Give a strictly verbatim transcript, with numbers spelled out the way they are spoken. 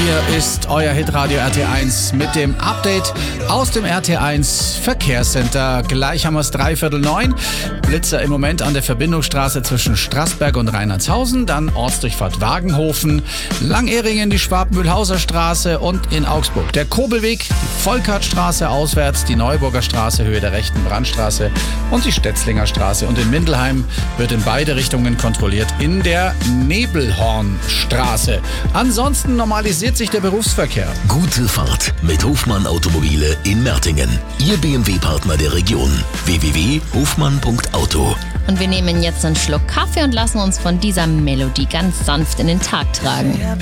Hier ist euer Hitradio R T eins mit dem Update aus dem R T eins Verkehrscenter. Gleich haben wir es dreiviertel neun. Blitzer im Moment an der Verbindungsstraße zwischen Straßberg und Reinhardshausen, dann Ortsdurchfahrt Wagenhofen, Langehringen, die Schwab-Mühlhauser Straße und in Augsburg der Kobelweg, die Volkartstraße auswärts, die Neuburger Straße, Höhe der rechten Brandstraße und die Stetzlinger Straße. Und in Mindelheim wird in beide Richtungen kontrolliert in der Nebelhornstraße. Ansonsten normalisiert sich der Berufsverkehr. Gute Fahrt mit Hofmann Automobile in Mertingen. Ihr B M W-Partner der Region. w w w punkt hofmann punkt auto. Und wir nehmen jetzt einen Schluck Kaffee und lassen uns von dieser Melodie ganz sanft in den Tag tragen.